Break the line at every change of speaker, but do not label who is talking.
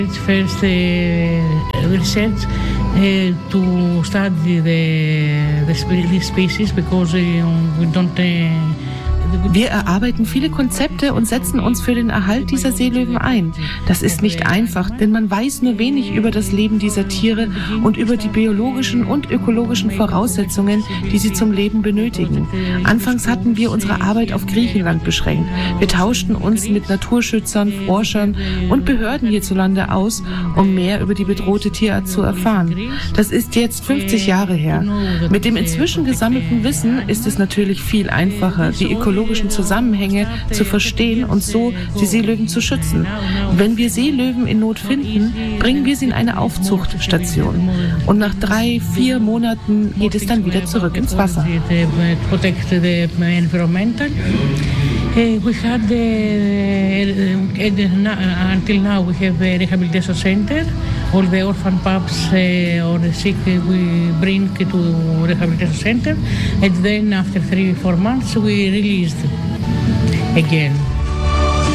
First research to study the species because we don't.
Wir erarbeiten viele Konzepte und setzen uns für den Erhalt dieser Seelöwen ein. Das ist nicht einfach, denn man weiß nur wenig über das Leben dieser Tiere und über die biologischen und ökologischen Voraussetzungen, die sie zum Leben benötigen. Anfangs hatten wir unsere Arbeit auf Griechenland beschränkt. Wir tauschten uns mit Naturschützern, Forschern und Behörden hierzulande aus, um mehr über die bedrohte Tierart zu erfahren. Das ist jetzt 50 Jahre her. Mit dem inzwischen gesammelten Wissen ist es natürlich viel einfacher, die ökologischen Zusammenhänge zu verstehen und so die Seelöwen zu schützen. Wenn wir Seelöwen in Not finden, bringen wir sie in eine Aufzuchtstation. Und nach 3-4 Monaten geht es dann wieder zurück ins Wasser.
We had until now we have a rehabilitation center. All the orphan pups or the sick we bring to rehabilitation center, and then after 3-4 months we release them again.